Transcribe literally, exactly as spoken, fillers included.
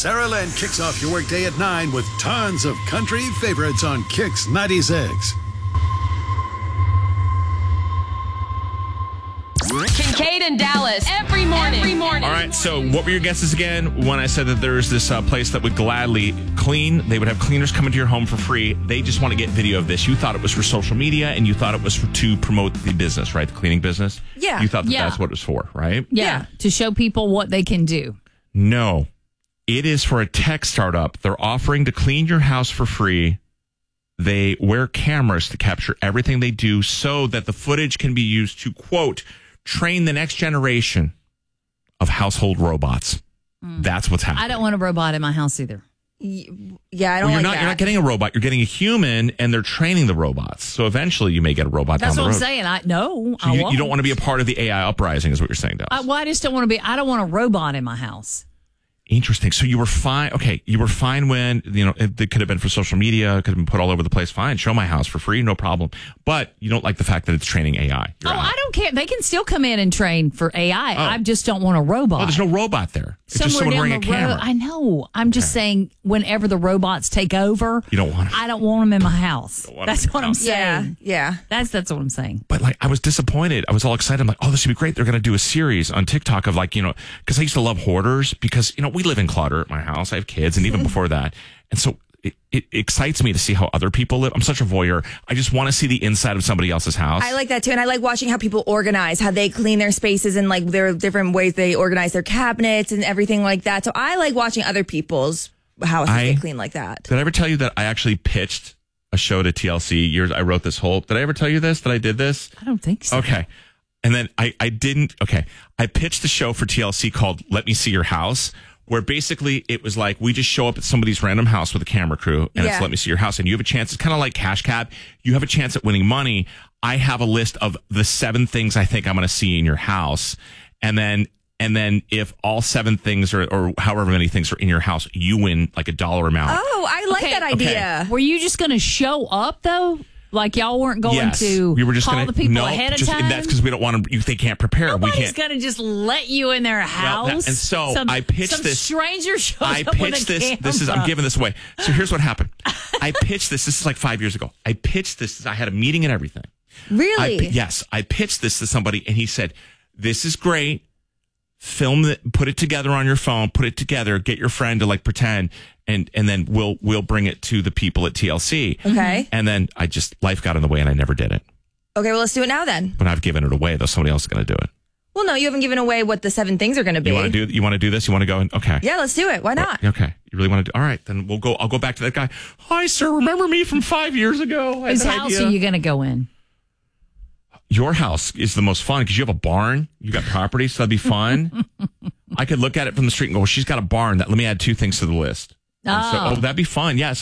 Sarah Lynn kicks off your workday at nine with tons of country favorites on Kix ninety-six. Kincaid and Dallas every morning. Every morning. All right, so what were your guesses again when I said that there's this uh, place that would gladly clean? They would have cleaners come into your home for free. They just want to get video of this. You thought it was for social media, and you thought it was for, to promote the business, right? The cleaning business? Yeah. You thought that Yeah. that's what it was for, right? Yeah, Yeah. to show people what they can do. No. It is for a tech startup. They're offering to clean your house for free. They wear cameras to capture everything they do so that the footage can be used to, quote, train the next generation of household robots. Mm. That's what's happening. I don't want a robot in my house either. Yeah, I don't well, you're like not, that. You're not getting a robot. You're getting a human, and they're training the robots. So eventually you may get a robot That's down what the I'm road. saying. I no, So I you, won't. you don't want to be a part of the A I uprising is what you're saying, Dallas. I, well, I just don't want to be. I don't want a robot in my house. Interesting. So you were fine. Okay, you were fine when, you know, it, it could have been for social media. It could have been put all over the place. Fine. Show my house for free. No problem. But you don't like the fact that it's training A I. You're oh, out. I don't care. They can still come in and train for A I. Oh. I just don't want a robot. Oh, there's no robot there. It's just Somewhere someone down wearing the a camera. road. I know. I'm just saying, whenever the robots take over, You don't want 'em. I don't want them in my house. want 'em That's in your what I'm house. saying. Yeah, yeah. That's that's what I'm saying. But like, I was disappointed. I was all excited. I'm like, oh, this would be great. They're going to do a series on TikTok of like, you know, because I used to love hoarders because, you know, we live in clutter at my house. I have kids, and even before that. And so it, it excites me to see how other people live. I'm such a voyeur. I just want to see the inside of somebody else's house. I like that too. And I like watching how people organize, how they clean their spaces and like their different ways they organize their cabinets and everything like that. So I like watching other people's houses I- get clean like that. Did I ever tell you that I actually pitched a show to T L C years? I wrote this whole. Did I ever tell you this? That I did this? I don't think so. Okay. And then I, I didn't. Okay. I pitched a show for T L C called Let Me See Your House, where basically it was like we just show up at somebody's random house with a camera crew and Yeah. it's Let Me See Your House. And you have a chance. It's kind of like Cash Cab. You have a chance at winning money. I have a list of the seven things I think I'm going to see in your house. And then, and then if all seven things are, or however many things are in your house, you win like a dollar amount. Oh, I like Okay. that idea. Were you just going to show up though? Like y'all weren't going yes. to we were just call gonna, the people no, ahead of just, time? That's because we don't want to, you, they can't prepare. Nobody's we can't. going to just let you in their house. that- and so some, I pitched some this- stranger shows I up with pitched a this. This is I'm camera. giving this away. So here's what happened. I pitched this. This is like five years ago. I pitched this. I had a meeting and everything. Really? I, yes, I pitched this to somebody, and he said, "This is great. Film it, put it together on your phone. Put it together. Get your friend to like pretend, and and then we'll we'll bring it to the people at T L C." Okay. And then I just life got in the way, and I never did it. Okay, well, let's do it now then. But I've given it away, though. Somebody else is going to do it. Well, no, you haven't given away what the seven things are going to be. You want to do? You want to do this? You want to go? And, okay. Yeah, let's do it. Why not? Okay. You really want to do? All right, then we'll go. I'll go back to that guy. Hi, sir. Remember me from five years ago? I had Whose an house idea." are you going to go in? Your house is the most fun because you have a barn. You got property, so that'd be fun. I could look at it from the street and go, well, she's got a barn. That let me add two things to the list. And so, Oh. oh, that'd be fun. Yes.